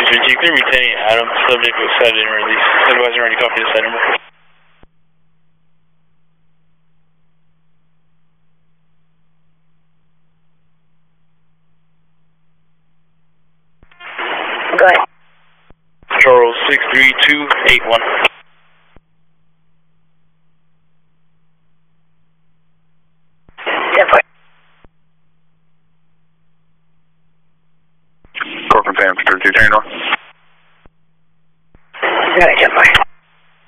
G, clear me 10 Adam, subject was cited and released. Advisor already copied the site number. Go ahead. Charles 63281. Corcoran Pam, 32 Terry North. Go ahead, 10-4.